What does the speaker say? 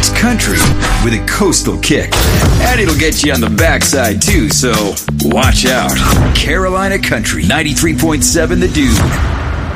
It's country with a coastal kick. And it'll get you on the backside too, so watch out. Carolina Country, 93.7 The Dude.